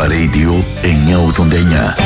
Αλφα Radio 989.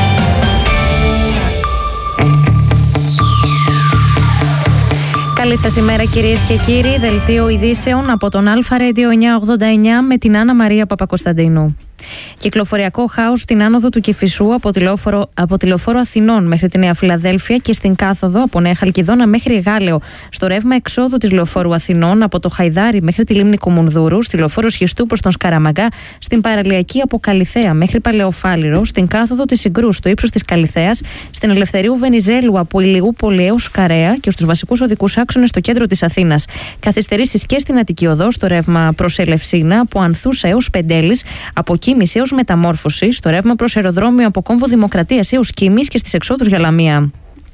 Καλή σας ημέρα κυρίες και κύριοι. Δελτίο ειδήσεων από τον Αλφα Radio 989 με την Άννα Μαρία Παπακοσταντίνου. Κυκλοφοριακό χάος στην άνοδο του Κηφισού από τη Λεωφόρο Αθηνών μέχρι τη Νέα Φιλαδέλφια και στην κάθοδο από Νέα Χαλκιδόνα μέχρι Γάλεο. Στο ρεύμα εξόδου της Λεωφόρου Αθηνών από το Χαϊδάρι μέχρι τη λίμνη Κουμουνδούρου, στη Λεωφόρο Σχιστού προς τον Σκαραμαγκά, στην παραλιακή από Καλιθέα μέχρι Παλαιοφάλιρο, στην κάθοδο της Συγκρού στο ύψος της Καλιθέας, στην Ελευθερίου Βενιζέλου από Ηλιούπολη έως Καρέα και στους βασικούς οδικούς άξονες στο κέντρο της Αθήνας. Καθυστερήσεις και στην Αττική Οδό, στο ρεύμα προς Ελευσίνα από Ανθούσα έως Πεντέλης, από Κίμης έως Μεταμόρφωση, στο ρεύμα προς αεροδρόμιο από Κόμβο Δημοκρατίας έως Κίμης και στις εξόδους για Λαμία.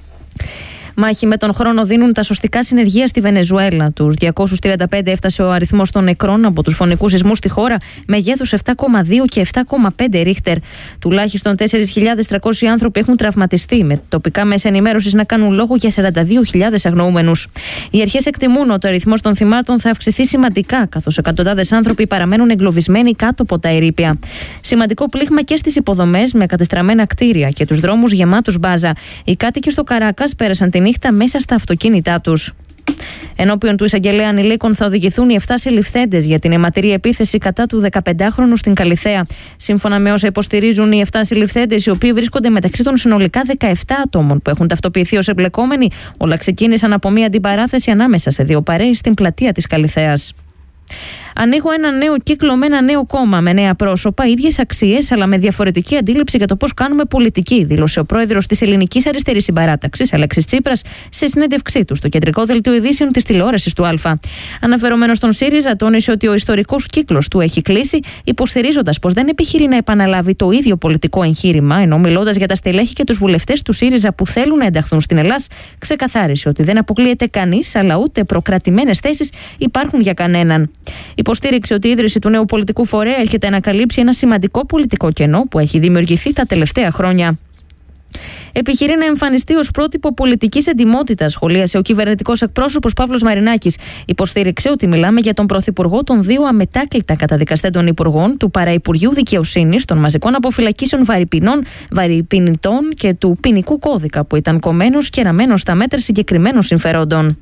Μάχη με τον χρόνο δίνουν τα σωστικά συνεργεία στη Βενεζουέλα. Τους 235 έφτασε ο αριθμός των νεκρών από τους φωνικούς σεισμούς στη χώρα, μεγέθους 7,2 και 7,5 ρίχτερ. Τουλάχιστον 4.300 άνθρωποι έχουν τραυματιστεί, με τοπικά μέσα ενημέρωσης να κάνουν λόγο για 42.000 αγνοούμενους. Οι αρχές εκτιμούν ότι ο αριθμός των θυμάτων θα αυξηθεί σημαντικά, καθώς εκατοντάδες άνθρωποι παραμένουν εγκλωβισμένοι κάτω από τα ερείπια. Σημαντικό πλήγμα και στις υποδομές, με κατεστραμμένα κτίρια και τους δρόμους γεμάτους μπάζα. Οι κάτοικοι στο Καράκας πέρασαν τη νύχτα μέσα στα αυτοκίνητά τους. Ενώπιον του εισαγγελέα ανηλίκων θα οδηγηθούν οι 7 συλληφθέντες για την αιματηρή επίθεση κατά του 15χρονου στην Καλιθέα. Σύμφωνα με όσα υποστηρίζουν οι 7 συλληφθέντες, οι οποίοι βρίσκονται μεταξύ των συνολικά 17 ατόμων που έχουν ταυτοποιηθεί ως εμπλεκόμενοι, όλα ξεκίνησαν από μια αντιπαράθεση ανάμεσα σε δύο παρέες στην πλατεία της Καλιθέας. Ανοίγω ένα νέο κύκλο με ένα νέο κόμμα, με νέα πρόσωπα, ίδιες αξίες, αλλά με διαφορετική αντίληψη για το πώς κάνουμε πολιτική, δήλωσε ο πρόεδρος της Ελληνικής Αριστερής Συμπαράταξης, Αλέξης Τσίπρας, σε συνέντευξή του στο κεντρικό δελτίο ειδήσεων της τηλεόρασης του Α. Αναφερόμενος στον ΣΥΡΙΖΑ, τόνισε ότι ο ιστορικός κύκλος του έχει κλείσει, υποστηρίζοντας πως δεν επιχειρεί να επαναλάβει το ίδιο πολιτικό εγχείρημα, ενώ μιλώντας για τα στελέχη και τους βουλευτές του ΣΥΡΙΖΑ που θέλουν να ενταχθούν στην Ελλάδα, ξεκαθάρισε ότι δεν αποκλείεται κανείς, αλλά ούτε προκρατημένες θέσεις υπάρχουν για κανέναν. Υποστήριξε ότι η ίδρυση του νέου πολιτικού φορέα έρχεται να καλύψει ένα σημαντικό πολιτικό κενό που έχει δημιουργηθεί τα τελευταία χρόνια. Επιχειρεί να εμφανιστεί ως πρότυπο πολιτικής εντιμότητας, σχολίασε ο κυβερνητικός εκπρόσωπος Παύλος Μαρινάκης. Υποστήριξε ότι μιλάμε για τον Πρωθυπουργό των δύο αμετάκλητα καταδικαστέντων υπουργών, του Παραυπουργείου Δικαιοσύνης, των μαζικών αποφυλακίσεων βαρυπινητών και του ποινικού κώδικα, που ήταν κομμένος και ραμμένος στα μέτρα συγκεκριμένων συμφερόντων.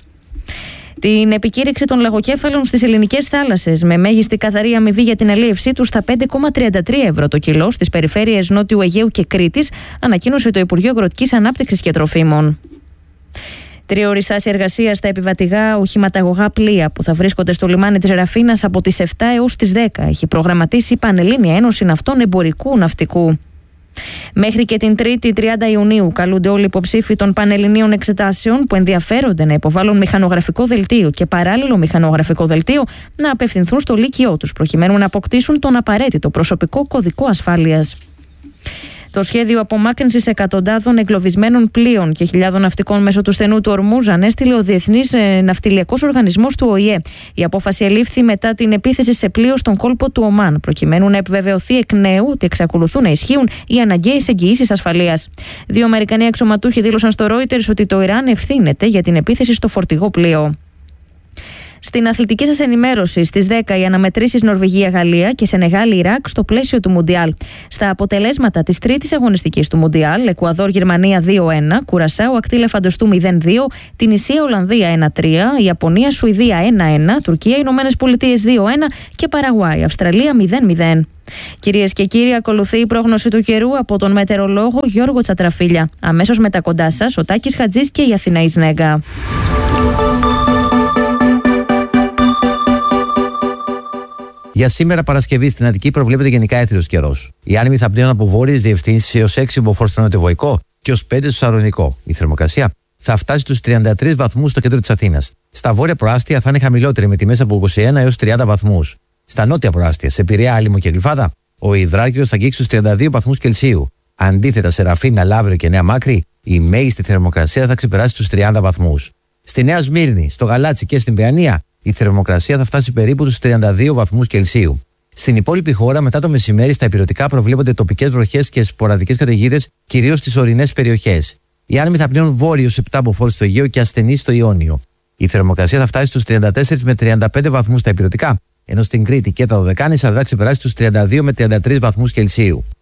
Την επικήρυξη των λαγοκέφαλων στις ελληνικές θάλασσες με μέγιστη καθαρή αμοιβή για την αλίευσή τους στα 5,33 ευρώ το κιλό στις περιφέρειες Νότιου Αιγαίου και Κρήτης, ανακοίνωσε το Υπουργείο Αγροτικής Ανάπτυξης και Τροφίμων. Τριώρη στάση εργασίας στα επιβατηγά οχηματαγωγά πλοία που θα βρίσκονται στο λιμάνι της Ραφίνας από τις 7 έως τις 10 έχει προγραμματίσει η Πανελλήνια Ένωση Ναυτών Εμπορικού Ναυτικού. Μέχρι και την 3η 30 Ιουνίου καλούνται όλοι οι υποψήφοι των πανελληνίων εξετάσεων που ενδιαφέρονται να υποβάλουν μηχανογραφικό δελτίο και παράλληλο μηχανογραφικό δελτίο να απευθυνθούν στο λύκειό τους προκειμένου να αποκτήσουν τον απαραίτητο προσωπικό κωδικό ασφάλειας. Το σχέδιο απομάκρυνσης εκατοντάδων εγκλωβισμένων πλοίων και χιλιάδων ναυτικών μέσω του στενού του Ορμούζ ανέστειλε ο Διεθνής Ναυτιλιακός Οργανισμός του ΟΗΕ. Η απόφαση ελήφθη μετά την επίθεση σε πλοίο στον κόλπο του Ομάν, προκειμένου να επιβεβαιωθεί εκ νέου ότι εξακολουθούν να ισχύουν οι αναγκαίες εγγυήσεις ασφαλείας. Δύο Αμερικανοί αξιωματούχοι δήλωσαν στο Reuters ότι το Ιράν ευθύνεται για την επίθεση στο φορτηγό πλοίο. Στην αθλητική σας ενημέρωση, στις 10 οι αναμετρήσεις Νορβηγία-Γαλλία και Σενεγάλη-Ιράκ στο πλαίσιο του Μουντιάλ. Στα αποτελέσματα της τρίτης αγωνιστικής του Μουντιάλ, Εκουαδόρ-Γερμανία 2-1, Κουρασάου-Ακτήλα Φαντοστού 0-2, Τινησία-Ολλανδία 1-3, Ιαπωνία-Σουηδία 1-1, Τουρκία-Ηνωμένες Πολιτείες 2-1 και Παραγουάη-Αυστραλία 0-0. Κυρίες και κύριοι, ακολουθεί η πρόγνωση του καιρού από τον μετεωρολόγο Γιώργο Τσατραφίλια. Αμέσως μετά κοντά σας ο Τάκης Χατζής και η Αθηνά Σνέγκα. Για σήμερα Παρασκευή στην Αττική προβλέπεται γενικά έθριος καιρός. Οι άνεμοι θα πνέουν από βόρειες διευθύνσεις έως 6 μποφόρ στο νοτιοβοϊκό και ως 5 στο Σαρονικό. Η θερμοκρασία θα φτάσει στους 33 βαθμούς στο κέντρο της Αθήνας. Στα βόρεια προάστια θα είναι χαμηλότερη με τιμές από 21 έως 30 βαθμούς. Στα νότια προάστια, σε Πειραιά, Άλυμο και Γλυφάδα, ο υδράργυρος θα αγγίξει στους 32 βαθμούς Κελσίου. Αντίθετα, σε Ραφίνα, Λαύριο και Νέα Μάκρη, η μέγιστη θερμοκρασία θα ξεπεράσει τους 30 βαθμούς. Στη Νέα Σμύρνη, στο Γαλάτσι και στην Παιανία, η θερμοκρασία θα φτάσει περίπου τους 32 βαθμούς Κελσίου. Στην υπόλοιπη χώρα, μετά το μεσημέρι, στα ηπειρωτικά προβλέπονται τοπικές βροχές και σποραδικές καταιγίδες, κυρίως στις ορεινές περιοχές. Οι άνεμοι θα πνέουν βόρειος 7 μποφόρ στο Αιγαίο και ασθενείς στο Ιόνιο. Η θερμοκρασία θα φτάσει στους 34 με 35 βαθμούς στα ηπειρωτικά ενώ στην Κρήτη και τα Δωδεκάνησα θα ξεπεράσει τους 32 με 33 βαθμούς Κελσίου.